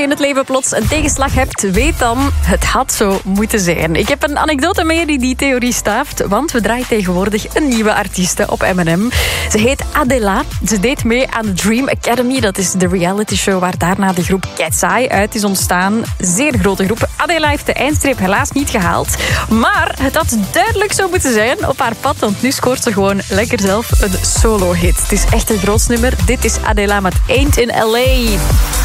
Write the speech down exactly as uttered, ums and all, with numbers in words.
in het leven plots een tegenslag hebt, weet dan, het had zo moeten zijn. Ik heb een anekdote mee die die theorie staaft, want we draaien tegenwoordig een nieuwe artieste op M en M. Ze heet Adela. Ze deed mee aan de Dream Academy. Dat is de reality show waar daarna de groep Cat's Eye uit is ontstaan. Zeer grote groep. Adela heeft de eindstreep helaas niet gehaald. Maar het had duidelijk zo moeten zijn op haar pad, want nu scoort ze gewoon lekker zelf een solo-hit. Het is echt een groot nummer. Dit is Adela met Ain't in L A.